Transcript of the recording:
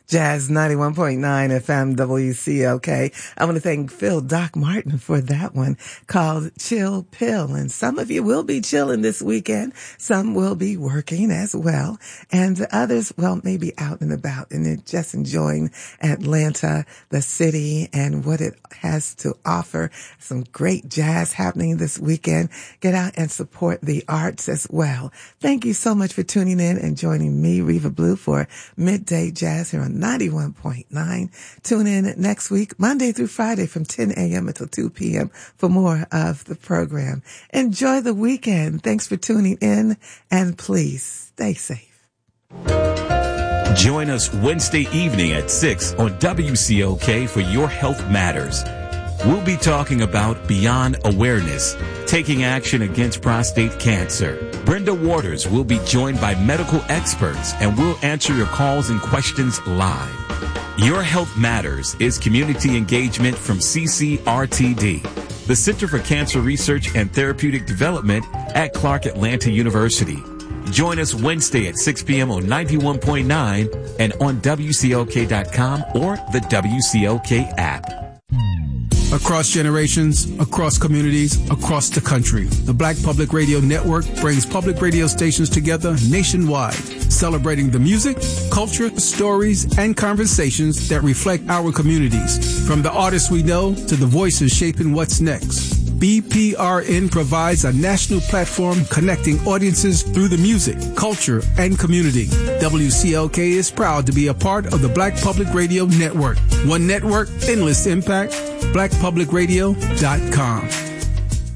Jazz 91.9 FM WCLK. I want to thank Phil Doc Martin for that one called Chill Pill. And some of you will be chilling this weekend. Some will be working as well. And others, well, maybe out and about and just enjoying Atlanta, the city, and what it has to offer. Some great jazz happening this weekend. Get out and support the arts as well. Thank you so much for tuning in and joining me, Reva Blue, for Midday Jazz here on 91.9. Tune in next week, Monday through Friday from 10 a.m. until 2 p.m. for more of the program. Enjoy the weekend. Thanks for tuning in, and please stay safe. Join us Wednesday evening at 6 on WCOK for Your Health Matters. We'll be talking about Beyond Awareness, taking action against prostate cancer. Brenda Waters will be joined by medical experts and will answer your calls and questions live. Your Health Matters is community engagement from CCRTD, the Center for Cancer Research and Therapeutic Development at Clark Atlanta University. Join us Wednesday at 6 p.m. on 91.9 and on WCLK.com or the WCLK app. Across generations, across communities, across the country, the Black Public Radio Network brings public radio stations together nationwide, celebrating the music, culture, stories, and conversations that reflect our communities. From the artists we know to the voices shaping what's next. BPRN provides a national platform connecting audiences through the music, culture, and community. WCLK is proud to be a part of the Black Public Radio Network. One network, endless impact, blackpublicradio.com.